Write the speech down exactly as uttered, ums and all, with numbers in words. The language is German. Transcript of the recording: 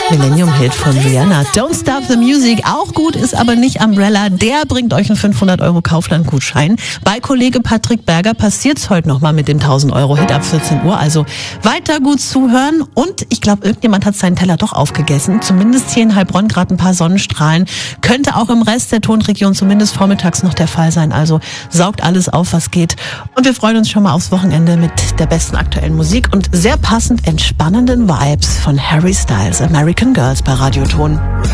Millennium-Hit von Rihanna. Don't Stop the Music. Auch gut ist aber nicht Umbrella. Der bringt euch einen fünfhundert Euro Kaufland-Gutschein. Bei Kollege Patrick Berger passiert's heute nochmal mit dem tausend Euro Hit ab vierzehn Uhr. Also weiter gut zuhören. Und ich glaube, irgendjemand hat seinen Teller doch aufgegessen. Zumindest hier in Heilbronn gerade ein paar Sonnenstrahlen. Könnte auch im Rest der Tonregion zumindest vormittags noch der Fall sein. Also saugt alles auf, was geht. Und wir freuen uns schon mal aufs Wochenende mit der besten aktuellen Musik und sehr passend entspannenden Vibes von Harry Styles, American Girls bei Radioton.